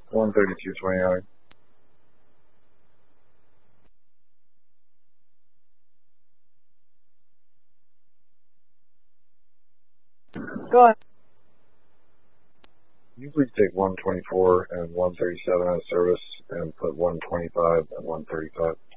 132.29. Go ahead. You please take 124 and 137 out of service and put 125 and 135.